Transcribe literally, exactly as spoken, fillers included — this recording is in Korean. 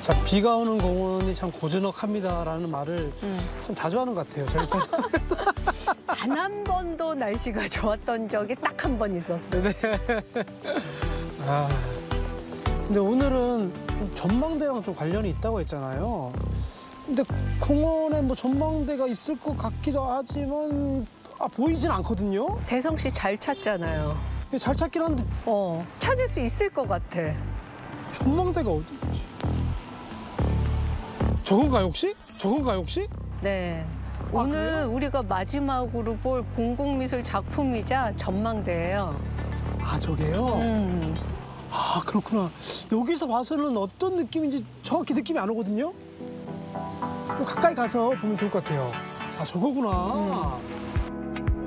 자, 비가 오는 공원이 참 고즈넉합니다라는 말을 음. 참 자주 하는 것 같아요. 저희 입장에서. 단 한 번도 날씨가 좋았던 적이 딱 한 번 있었어요. 네. 아, 근데 오늘은 전망대랑 좀 관련이 있다고 했잖아요. 근데 공원에 뭐 전망대가 있을 것 같기도 하지만 아, 보이진 않거든요. 대성 씨 잘 찾잖아요. 잘 찾긴 한데 어, 찾을 수 있을 것 같아. 전망대가 어디 있지? 저건가요 혹시? 저건가요 혹시? 네. 아, 오늘 그래요? 우리가 마지막으로 볼 공공미술 작품이자 전망대예요. 아, 저게요? 음. 아, 그렇구나. 여기서 봐서는 어떤 느낌인지 정확히 느낌이 안 오거든요. 좀 가까이 가서 보면 좋을 것 같아요. 아, 저거구나. 음.